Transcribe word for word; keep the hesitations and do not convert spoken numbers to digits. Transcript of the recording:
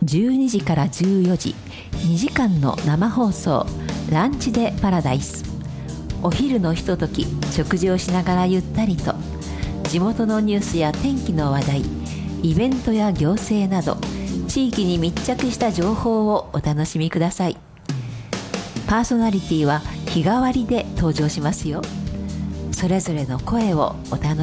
じゅうにじからじゅうよじ、にじかんの生放送、ランチでパラダイス。お昼のひととき、食事をしながらゆったりと、地元のニュースや天気の話題、イベントや行政など、地域に密着した情報をお楽しみください。パーソナリティは日替わりで登場しますよ。それぞれの声をお楽しみください。